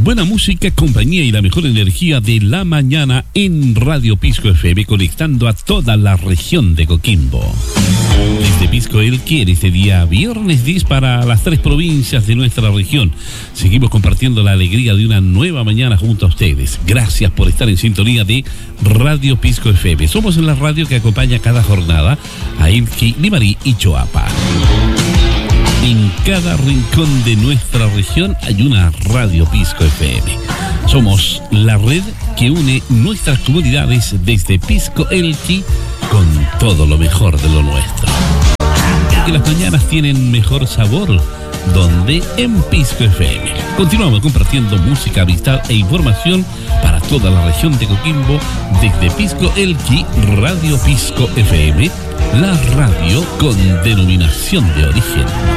Buena música, compañía y la mejor energía de la mañana en Radio Pisco FM, conectando a toda la región de Coquimbo. Desde Pisco Elqui, en este día viernes 10 para las 3 provincias de nuestra región. Seguimos compartiendo la alegría de una nueva mañana junto a ustedes. Gracias por estar en sintonía de Radio Pisco FM. Somos la radio que acompaña cada jornada a Elqui, Limarí y Choapa. En cada rincón de nuestra región hay una Radio Pisco FM. Somos la red que une nuestras comunidades desde Pisco Elqui con todo lo mejor de lo nuestro. Porque las mañanas tienen mejor sabor, donde en Pisco FM. Continuamos compartiendo música, amistad e información para toda la región de Coquimbo desde Pisco Elqui, Radio Pisco FM, la radio con denominación de origen.